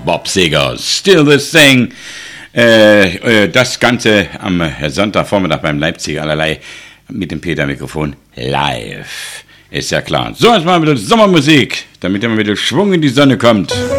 Bob Seger, Still the Thing. Das Ganze am Sonntagvormittag beim Leipziger allerlei mit dem Peter-Mikrofon live. Ist ja klar. So, jetzt mal ein bisschen Sommermusik, damit immer wieder Schwung in die Sonne kommt.